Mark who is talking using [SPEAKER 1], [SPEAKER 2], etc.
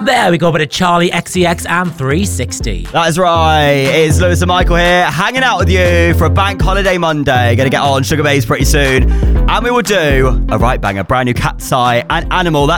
[SPEAKER 1] There we go, bit of Charlie XCX and 360.
[SPEAKER 2] That is right. It's Lewis and Michael here, hanging out with you for a bank holiday Monday. Gonna get on Sugar Bass pretty soon. And we will do a right banger, brand new Cat's Eye and Animal.